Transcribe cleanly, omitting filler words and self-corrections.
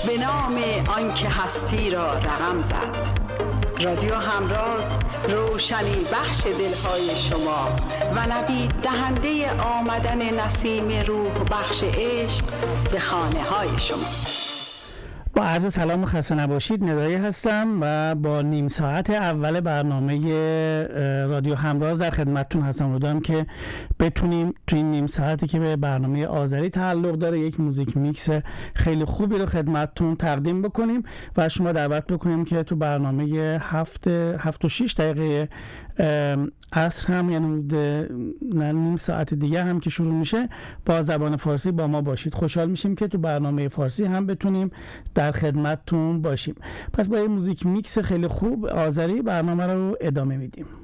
به نام آنکه هستی را رقم زد. رادیو همراز روشنی بخش دلهای شما و نوید دهنده آمدن نسیم روح بخش عشق به خانه های شما. با عرض سلام و خسته نباشید، ندایی هستم و با نیم ساعت اول برنامه رادیو همراز در خدمتتون هستم. امیدوارم که بتونیم تو این نیم ساعتی که به برنامه آذری تعلق داره یک موزیک میکس خیلی خوبی رو خدمتتون تقدیم بکنیم و شما دعوت بکنیم که تو برنامه 7 و 6 دقیقه عصر هم، یعنی نیم ساعت دیگه هم که شروع میشه، با زبان فارسی با ما باشید. خوشحال میشیم که تو برنامه فارسی هم بتونیم در خدمتتون باشیم. پس با یه موزیک میکس خیلی خوب آذری برنامه رو ادامه میدیم.